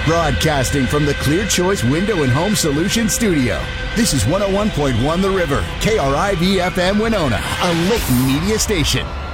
Broadcasting from the Clear Choice Window and Home Solutions Studio. This is 101.1 The River, KRIV FM Winona, a Lit Media station.